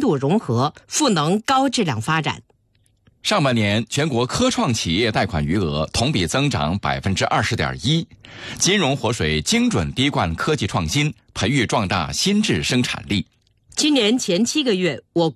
度融合，赋能高质量发展。 上半年全国科创企业贷款余额同比增长 20.1%， 金融活水精准滴灌科技创新，培育壮大新质生产力。 今年前7个月，我国